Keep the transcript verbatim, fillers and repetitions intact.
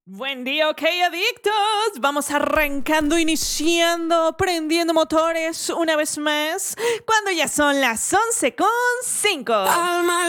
Buen día, ok, adictos. Vamos arrancando, iniciando, prendiendo motores una vez más, cuando ya son las once con cinco.